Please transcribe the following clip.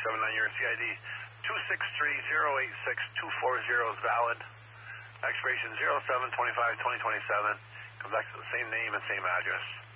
on your CID 263086240 is valid. Expiration 07/25/2027. Comes back to the same name and same address.